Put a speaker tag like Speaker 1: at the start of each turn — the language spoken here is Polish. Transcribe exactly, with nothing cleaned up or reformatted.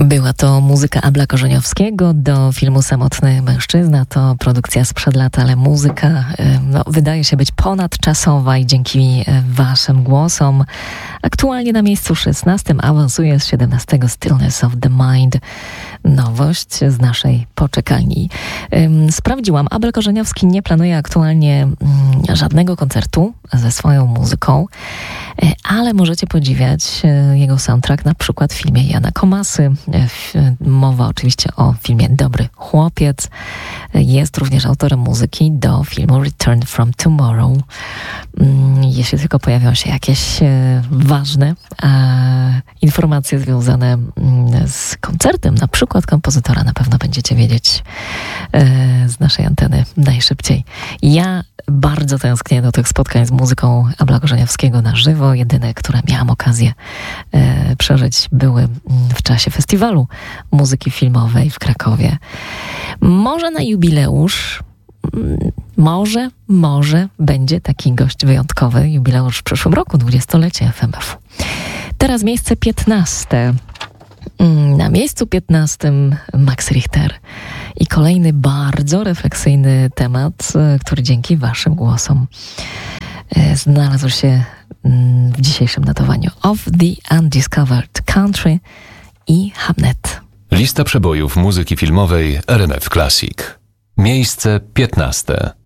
Speaker 1: Była to muzyka Abla Korzeniowskiego do filmu Samotny mężczyzna. To produkcja sprzed lat, ale muzyka no, wydaje się być ponadczasowa i dzięki waszym głosom aktualnie na miejscu szesnastym awansuje z siedemnastego Stillness of the Mind. Nowość z naszej poczekalni. Sprawdziłam, Abel Korzeniowski nie planuje aktualnie żadnego koncertu ze swoją muzyką, ale możecie podziwiać jego soundtrack na przykład w filmie Jana Komasy. Mowa oczywiście o filmie Dobry Chłopiec. Jest również autorem muzyki do filmu Return from Tomorrow. Jeśli tylko pojawią się jakieś ważne e, informacje związane z koncertem, na przykład kompozytora, na pewno będziecie wiedzieć e, z naszej anteny najszybciej. Ja bardzo tęsknię do tych spotkań z muzyką Abla Korzeniowskiego na żywo. Jedyne, które miałam okazję e, przeżyć, były w czasie festiwalu muzyki filmowej w Krakowie. Może na jubileusz Może, może będzie taki gość wyjątkowy, jubileusz w przyszłym roku, dwudziestolecie F M F-u. Teraz miejsce piętnaste. Na miejscu piętnastym Max Richter i kolejny bardzo refleksyjny temat, który dzięki waszym głosom znalazł się w dzisiejszym notowaniu. Of the Undiscovered Country i Hamnet.
Speaker 2: Lista przebojów muzyki filmowej R M F Classic. Miejsce piętnaste.